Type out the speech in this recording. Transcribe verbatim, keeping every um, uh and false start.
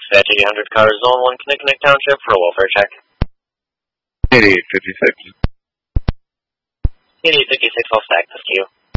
Dispatch eight hundred Car Zone one, Connect Township for a welfare check. eighty-eight fifty-six. eighty-eight fifty-six, I'll stack this to you.